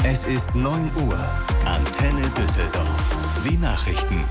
Es ist 9 Uhr. Antenne Düsseldorf. Die Nachrichten.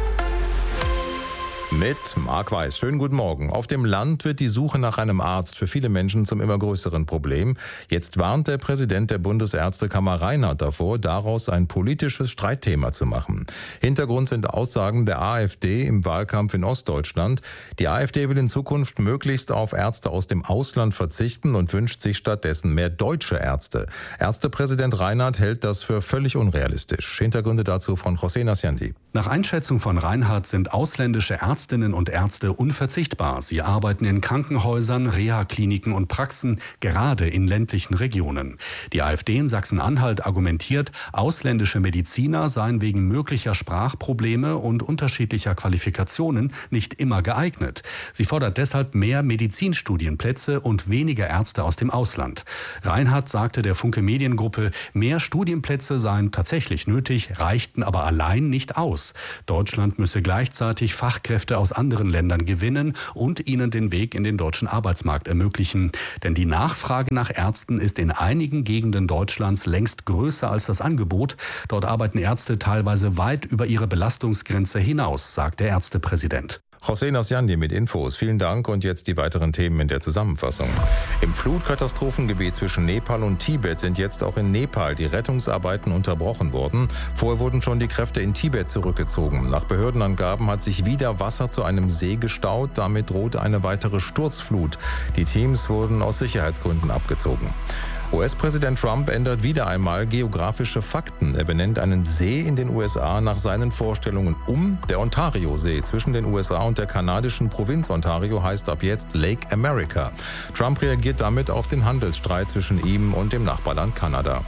Mit Marc Weiß. Schönen guten Morgen. Auf dem Land wird die Suche nach einem Arzt für viele Menschen zum immer größeren Problem. Jetzt warnt der Präsident der Bundesärztekammer Reinhardt davor, daraus ein politisches Streitthema zu machen. Hintergrund sind Aussagen der AfD im Wahlkampf in Ostdeutschland. Die AfD will in Zukunft möglichst auf Ärzte aus dem Ausland verzichten und wünscht sich stattdessen mehr deutsche Ärzte. Ärztepräsident Reinhardt hält das für völlig unrealistisch. Hintergründe dazu von José Nasciandi. Nach Einschätzung von Reinhardt sind ausländische Ärztinnen und Ärzte unverzichtbar. Sie arbeiten in Krankenhäusern, Reha-Kliniken und Praxen, gerade in ländlichen Regionen. Die AfD in Sachsen-Anhalt argumentiert, ausländische Mediziner seien wegen möglicher Sprachprobleme und unterschiedlicher Qualifikationen nicht immer geeignet. Sie fordert deshalb mehr Medizinstudienplätze und weniger Ärzte aus dem Ausland. Reinhardt sagte der Funke Mediengruppe, mehr Studienplätze seien tatsächlich nötig, reichten aber allein nicht aus. Deutschland müsse gleichzeitig Fachkräfte aus anderen Ländern gewinnen und ihnen den Weg in den deutschen Arbeitsmarkt ermöglichen. Denn die Nachfrage nach Ärzten ist in einigen Gegenden Deutschlands längst größer als das Angebot. Dort arbeiten Ärzte teilweise weit über ihre Belastungsgrenze hinaus, sagt der Ärztepräsident. José Nasciandi mit Infos. Vielen Dank und jetzt die weiteren Themen in der Zusammenfassung. Im Flutkatastrophengebiet zwischen Nepal und Tibet sind jetzt auch in Nepal die Rettungsarbeiten unterbrochen worden. Vorher wurden schon die Kräfte in Tibet zurückgezogen. Nach Behördenangaben hat sich wieder Wasser zu einem See gestaut. Damit droht eine weitere Sturzflut. Die Teams wurden aus Sicherheitsgründen abgezogen. US-Präsident Trump ändert wieder einmal geografische Fakten. Er benennt einen See in den USA nach seinen Vorstellungen um. Der Ontario-See zwischen den USA und der kanadischen Provinz Ontario heißt ab jetzt Lake America. Trump reagiert damit auf den Handelsstreit zwischen ihm und dem Nachbarland Kanada.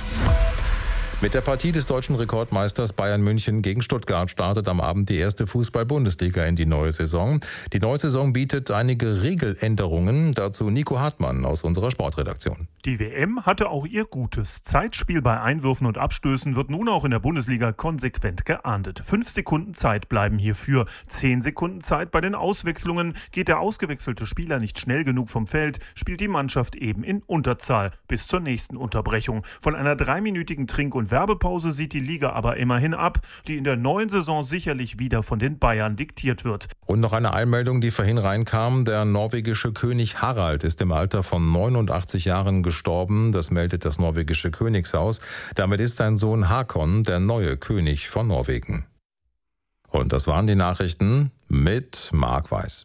Mit der Partie des deutschen Rekordmeisters Bayern München gegen Stuttgart startet am Abend die erste Fußball-Bundesliga in die neue Saison. Die neue Saison bietet einige Regeländerungen. Dazu Nico Hartmann aus unserer Sportredaktion. Die WM hatte auch ihr Gutes. Zeitspiel bei Einwürfen und Abstößen wird nun auch in der Bundesliga konsequent geahndet. 5 Sekunden Zeit bleiben hierfür. 10 Sekunden Zeit bei den Auswechslungen. Geht der ausgewechselte Spieler nicht schnell genug vom Feld, spielt die Mannschaft eben in Unterzahl bis zur nächsten Unterbrechung. Von einer 3-minütigen Trink- und Werbepause sieht die Liga aber immerhin ab, die in der neuen Saison sicherlich wieder von den Bayern diktiert wird. Und noch eine Einmeldung, die vorhin reinkam. Der norwegische König Harald ist im Alter von 89 Jahren gestorben. Das meldet das norwegische Königshaus. Damit ist sein Sohn Hakon der neue König von Norwegen. Und das waren die Nachrichten mit Marc Weiß.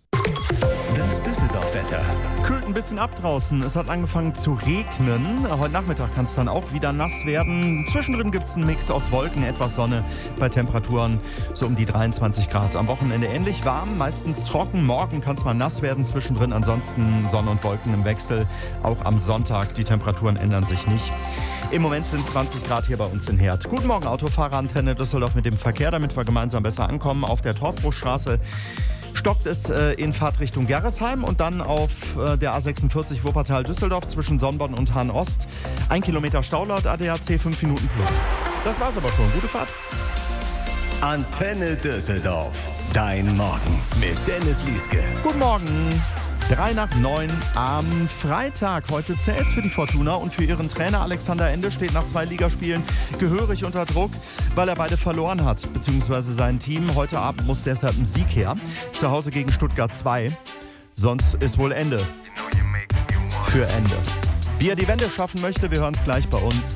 Das Düsseldorf-Wetter. Kühlt ein bisschen ab draußen. Es hat angefangen zu regnen. Heute Nachmittag kann es dann auch wieder nass werden. Zwischendrin gibt es einen Mix aus Wolken, etwas Sonne bei Temperaturen so um die 23 Grad. Am Wochenende ähnlich warm, meistens trocken. Morgen kann es mal nass werden zwischendrin. Ansonsten Sonne und Wolken im Wechsel. Auch am Sonntag, die Temperaturen ändern sich nicht. Im Moment sind 20 Grad hier bei uns in Herd. Guten Morgen, Autofahrer, Antenne Düsseldorf mit dem Verkehr, damit wir gemeinsam besser ankommen. Auf der Torfbruchstraße stockt es in Fahrtrichtung Gerresheim und dann auf der A46 Wuppertal-Düsseldorf zwischen Sonnborn und Hahn-Ost. 1 Kilometer Stau laut ADAC, 5 Minuten plus. Das war's aber schon. Gute Fahrt. Antenne Düsseldorf. Dein Morgen mit Dennis Lieske. Guten Morgen. 8:03 am Freitag. Heute zählt's für die Fortuna und für ihren Trainer Alexander Ende steht nach 2 Ligaspielen gehörig unter Druck, weil er beide verloren hat, beziehungsweise sein Team. Heute Abend muss deshalb ein Sieg her. Zu Hause gegen Stuttgart 2. Sonst ist wohl Ende für Ende. Wie er die Wende schaffen möchte, wir hören es gleich bei uns.